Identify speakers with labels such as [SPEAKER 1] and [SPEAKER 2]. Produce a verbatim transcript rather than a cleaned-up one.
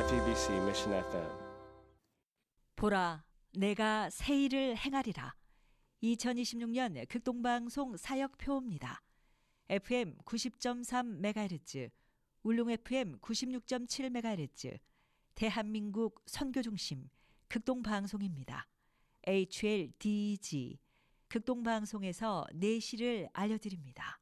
[SPEAKER 1] 아르티비씨 Mission 에프엠.
[SPEAKER 2] 보라, 내가 새 일을 행하리라. 이천이십육 년 극동방송 사역표입니다. 에프엠 구십 점 삼 메가헤르츠, 울릉 에프엠 구십육 점 칠 메가헤르츠, 대한민국 선교중심 극동방송입니다. 에이치엘디지 극동방송에서 내시를 알려드립니다.